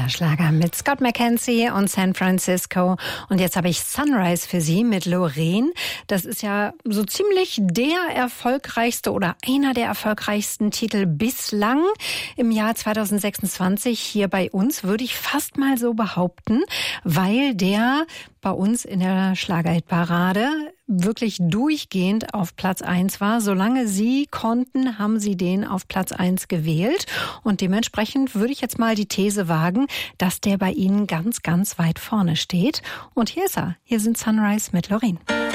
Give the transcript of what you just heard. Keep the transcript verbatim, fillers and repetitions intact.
Der Schlager mit Scott McKenzie und San Francisco. Und jetzt habe ich Sunrise für Sie mit Loreen. Das ist ja so ziemlich der erfolgreichste oder einer der erfolgreichsten Titel bislang im Jahr zwanzig sechsundzwanzig hier bei uns, würde ich fast mal so behaupten, weil der bei uns in der Schlagerhitparade wirklich durchgehend auf Platz eins war. Solange Sie konnten, haben Sie den auf Platz eins gewählt. Und dementsprechend würde ich jetzt mal die These wagen, dass der bei Ihnen ganz, ganz weit vorne steht. Und hier ist er. Hier sind Sunrise mit Loreen.